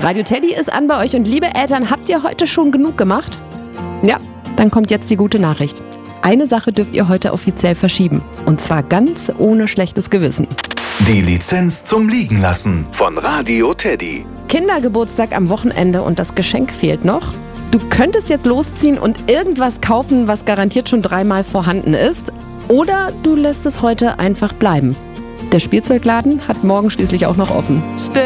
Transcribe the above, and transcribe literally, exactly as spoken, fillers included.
Radio Teddy ist an bei euch und liebe Eltern, habt ihr heute schon genug gemacht? Ja, dann kommt jetzt die gute Nachricht. Eine Sache dürft ihr heute offiziell verschieben. Und zwar ganz ohne schlechtes Gewissen. Die Lizenz zum Liegenlassen von Radio Teddy. Kindergeburtstag am Wochenende und das Geschenk fehlt noch. Du könntest jetzt losziehen und irgendwas kaufen, was garantiert schon dreimal vorhanden ist. Oder du lässt es heute einfach bleiben. Der Spielzeugladen hat morgen schließlich auch noch offen.